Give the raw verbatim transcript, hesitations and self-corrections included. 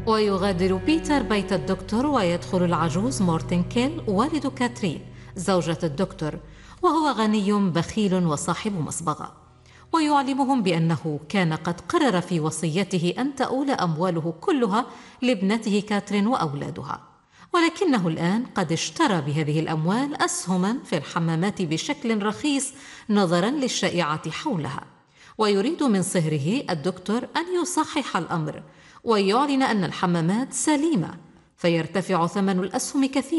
ويغادر بيتر بيت الدكتور ويدخل العجوز مورتن كيل والد كاترين زوجة الدكتور، وهو غني بخيل وصاحب مصبغة، ويعلمهم بأنه كان قد قرر في وصيته أن تؤول أمواله كلها لابنته كاترين وأولادها، ولكنه الآن قد اشترى بهذه الأموال أسهما في الحمامات بشكل رخيص نظرا للشائعات حولها، ويريد من صهره الدكتور أن يصحح الأمر ويعلن أن الحمامات سليمة، فيرتفع ثمن الأسهم كثيرا.